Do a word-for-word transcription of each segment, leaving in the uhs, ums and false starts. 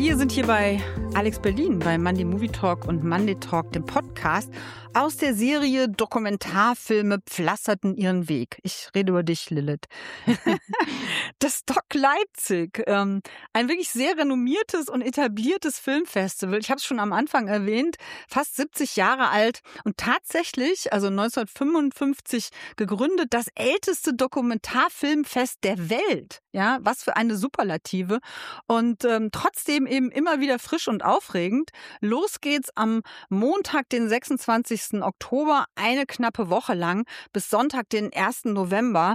Wir sind hier bei Alex Berlin, bei Monday Movie Talk und Monday Talk, dem Podcast aus der Serie Dokumentarfilme pflasterten ihren Weg. Ich rede über dich, Lilith. Das Doc Leipzig, ähm, ein wirklich sehr renommiertes und etabliertes Filmfestival. Ich habe es schon am Anfang erwähnt, fast siebzig Jahre alt und tatsächlich, also neunzehnhundertfünfundfünfzig gegründet, das älteste Dokumentarfilmfest der Welt. Ja, was für eine Superlative. Und ähm, trotzdem eben immer wieder frisch und aufregend. Los geht's am Montag, den sechsundzwanzigsten Oktober, eine knappe Woche lang, bis Sonntag, den ersten November.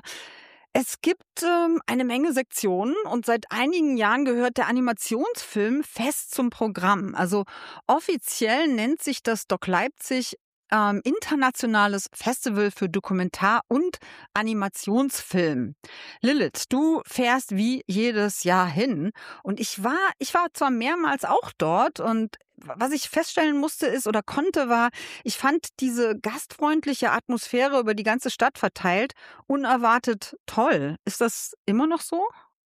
Es gibt ähm, eine Menge Sektionen und seit einigen Jahren gehört der Animationsfilm fest zum Programm. Also offiziell nennt sich das Doc Leipzig ähm, Internationales Festival für Dokumentar- und Animationsfilm. Lilith, du fährst wie jedes Jahr hin und ich war, ich war zwar mehrmals auch dort und was ich feststellen musste ist oder konnte war, ich fand diese gastfreundliche Atmosphäre über die ganze Stadt verteilt unerwartet toll. Ist das immer noch so?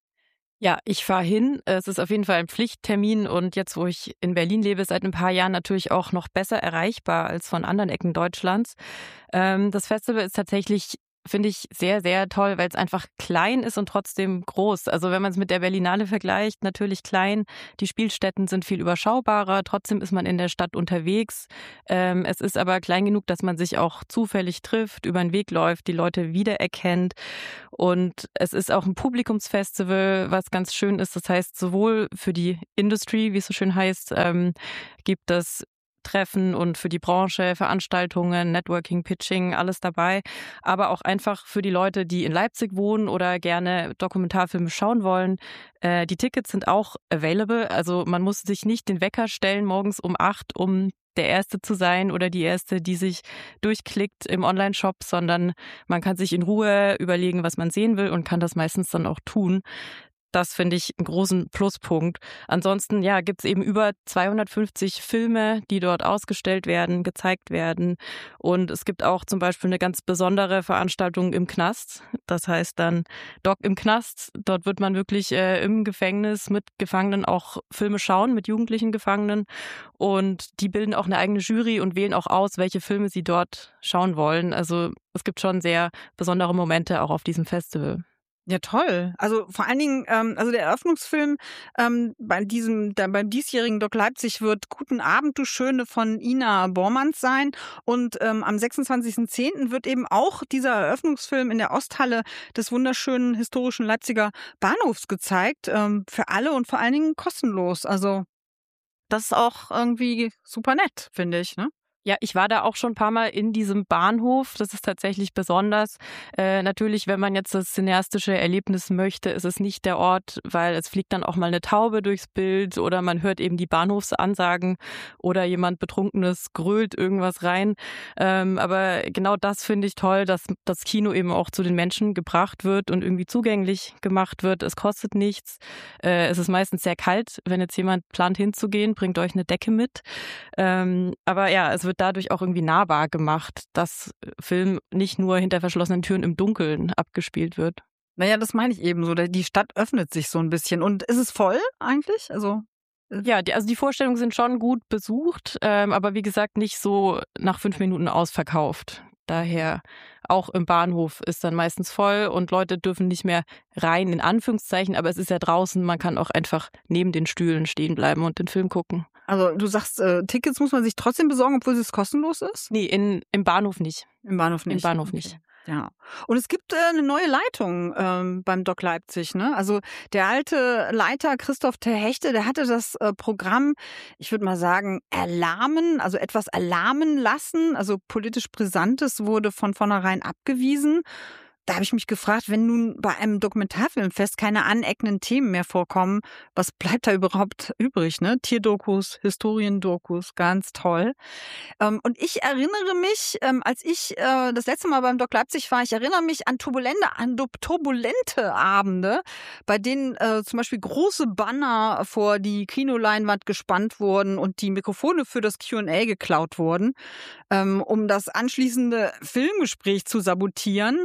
Ja, ich fahre hin. Es ist auf jeden Fall ein Pflichttermin und jetzt, wo ich in Berlin lebe, seit ein paar Jahren natürlich auch noch besser erreichbar als von anderen Ecken Deutschlands. Ähm, das Festival ist tatsächlich, finde ich, sehr, sehr toll, weil es einfach klein ist und trotzdem groß. Also wenn man es mit der Berlinale vergleicht, natürlich klein. Die Spielstätten sind viel überschaubarer. Trotzdem ist man in der Stadt unterwegs. Ähm, es ist aber klein genug, dass man sich auch zufällig trifft, über den Weg läuft, die Leute wiedererkennt. Und es ist auch ein Publikumsfestival, was ganz schön ist. Das heißt, sowohl für die Industry, wie es so schön heißt, ähm, gibt es Treffen und für die Branche, Veranstaltungen, Networking, Pitching, alles dabei. Aber auch einfach für die Leute, die in Leipzig wohnen oder gerne Dokumentarfilme schauen wollen. Äh, die Tickets sind auch available. Also man muss sich nicht den Wecker stellen morgens um acht, um der Erste zu sein oder die Erste, die sich durchklickt im Online-Shop, sondern man kann sich in Ruhe überlegen, was man sehen will und kann das meistens dann auch tun. Das finde ich einen großen Pluspunkt. Ansonsten, ja, gibt es eben über zweihundertfünfzig Filme, die dort ausgestellt werden, gezeigt werden. Und es gibt auch zum Beispiel eine ganz besondere Veranstaltung im Knast. Das heißt dann Doc im Knast. Dort wird man wirklich äh, im Gefängnis mit Gefangenen auch Filme schauen, mit jugendlichen Gefangenen. Und die bilden auch eine eigene Jury und wählen auch aus, welche Filme sie dort schauen wollen. Also es gibt schon sehr besondere Momente auch auf diesem Festival. Ja, toll. Also vor allen Dingen, ähm, also der Eröffnungsfilm ähm, bei diesem, da, beim diesjährigen Doc Leipzig wird Guten Abend, du Schöne von Ina Bormanns sein. Und ähm, am sechsundzwanzigsten zehnten wird eben auch dieser Eröffnungsfilm in der Osthalle des wunderschönen historischen Leipziger Bahnhofs gezeigt. Ähm, für alle und vor allen Dingen kostenlos. Also das ist auch irgendwie super nett, finde ich, ne? Ja, ich war da auch schon ein paar Mal in diesem Bahnhof. Das ist tatsächlich besonders. Äh, natürlich, wenn man jetzt das cineastische Erlebnis möchte, ist es nicht der Ort, weil es fliegt dann auch mal eine Taube durchs Bild oder man hört eben die Bahnhofsansagen oder jemand Betrunkenes grölt irgendwas rein. Ähm, aber genau das finde ich toll, dass das Kino eben auch zu den Menschen gebracht wird und irgendwie zugänglich gemacht wird. Es kostet nichts. Äh, es ist meistens sehr kalt. Wenn jetzt jemand plant hinzugehen, bringt euch eine Decke mit. Ähm, aber ja, es wird dadurch auch irgendwie nahbar gemacht, dass Film nicht nur hinter verschlossenen Türen im Dunkeln abgespielt wird. Naja, das meine ich eben so. Die Stadt öffnet sich so ein bisschen. Und ist es voll eigentlich? Also ja, die, also die Vorstellungen sind schon gut besucht, ähm, aber wie gesagt nicht so nach fünf Minuten ausverkauft. Daher auch im Bahnhof ist dann meistens voll und Leute dürfen nicht mehr rein, in Anführungszeichen, aber es ist ja draußen, man kann auch einfach neben den Stühlen stehen bleiben und den Film gucken. Also du sagst, äh, Tickets muss man sich trotzdem besorgen, obwohl es kostenlos ist? Nee, in, im Bahnhof nicht. Im Bahnhof nicht. Im Bahnhof okay. nicht. Ja. Und es gibt äh, eine neue Leitung ähm, beim Doc Leipzig, ne? Also der alte Leiter Christoph Terhechte, der hatte das äh, Programm, ich würde mal sagen, erlahmen, also etwas erlahmen lassen. Also politisch Brisantes wurde von vornherein abgewiesen. Da habe ich mich gefragt, wenn nun bei einem Dokumentarfilmfest keine aneckenden Themen mehr vorkommen, was bleibt da überhaupt übrig, ne? Tierdokus, Historiendokus, ganz toll. Ähm, und ich erinnere mich, ähm, als ich äh, das letzte Mal beim Doc Leipzig war, ich erinnere mich an turbulente, an turbulente Abende, bei denen äh, zum Beispiel große Banner vor die Kinoleinwand gespannt wurden und die Mikrofone für das Q und A geklaut wurden, ähm, um das anschließende Filmgespräch zu sabotieren.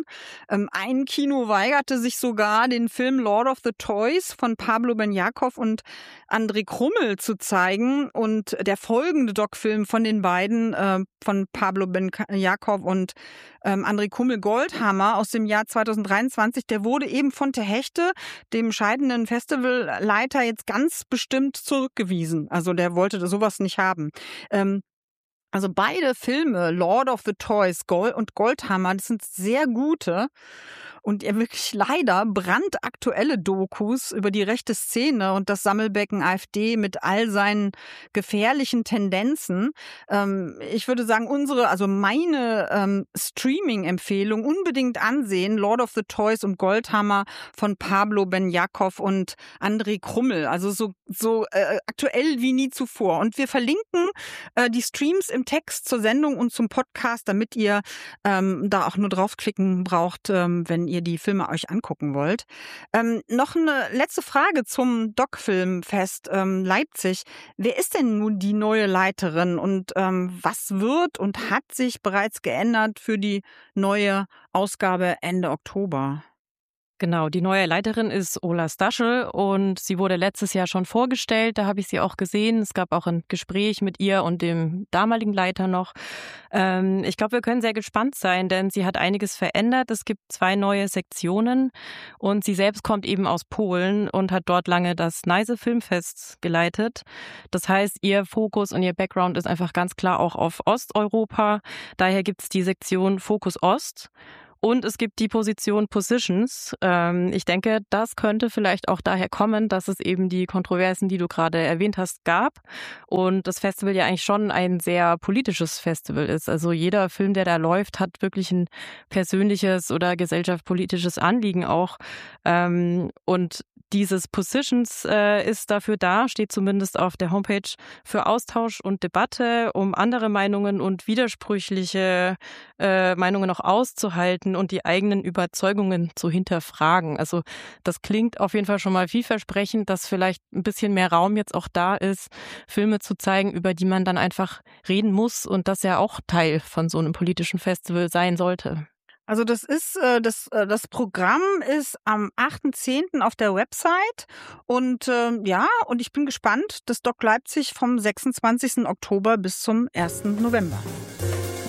Ähm, ein Kino weigerte sich sogar, den Film Lord of the Toys von Pablo Ben-Jacow und André Krummel zu zeigen. Und der folgende Doc-Film von den beiden, äh, von Pablo Ben-Jacow und ähm, André Krummel, Goldhammer aus dem Jahr zweitausenddreiundzwanzig, der wurde eben von Ter Hechte, dem scheidenden Festivalleiter, jetzt ganz bestimmt zurückgewiesen. Also der wollte sowas nicht haben. Ähm, Also beide Filme, Lord of the Toys Gold und Goldhammer, das sind sehr gute und ja wirklich leider brandaktuelle Dokus über die rechte Szene und das Sammelbecken AfD mit all seinen gefährlichen Tendenzen. Ähm, ich würde sagen, unsere, also meine ähm, Streaming-Empfehlung unbedingt ansehen, Lord of the Toys und Goldhammer von Pablo Ben-Jacow und André Krummel. Also so, so äh, aktuell wie nie zuvor. Und wir verlinken äh, die Streams im Text zur Sendung und zum Podcast, damit ihr ähm, da auch nur draufklicken braucht, ähm, wenn ihr die Filme euch angucken wollt. Ähm, noch eine letzte Frage zum Doc-Filmfest ähm, Leipzig. Wer ist denn nun die neue Leiterin und ähm, was wird und hat sich bereits geändert für die neue Ausgabe Ende Oktober? Genau, die neue Leiterin ist Ola Staschel und sie wurde letztes Jahr schon vorgestellt. Da habe ich sie auch gesehen. Es gab auch ein Gespräch mit ihr und dem damaligen Leiter noch. Ähm, ich glaube, wir können sehr gespannt sein, denn sie hat einiges verändert. Es gibt zwei neue Sektionen und sie selbst kommt eben aus Polen und hat dort lange das Neise Filmfest geleitet. Das heißt, ihr Fokus und ihr Background ist einfach ganz klar auch auf Osteuropa. Daher gibt es die Sektion Fokus Ost. Und es gibt die Position Positions. Ähm, ich denke, das könnte vielleicht auch daher kommen, dass es eben die Kontroversen, die du gerade erwähnt hast, gab. Und das Festival ja eigentlich schon ein sehr politisches Festival ist. Also jeder Film, der da läuft, hat wirklich ein persönliches oder gesellschaftspolitisches Anliegen auch. Ähm, und dieses Positions äh, ist dafür da, steht zumindest auf der Homepage, für Austausch und Debatte, um andere Meinungen und widersprüchliche äh, Meinungen auch auszuhalten und die eigenen Überzeugungen zu hinterfragen. Also das klingt auf jeden Fall schon mal vielversprechend, dass vielleicht ein bisschen mehr Raum jetzt auch da ist, Filme zu zeigen, über die man dann einfach reden muss und das ja auch Teil von so einem politischen Festival sein sollte. Also das ist äh, das äh, das Programm ist am achten zehnten auf der Website und äh, ja, und ich bin gespannt, das Doc Leipzig vom sechsundzwanzigsten Oktober bis zum ersten November.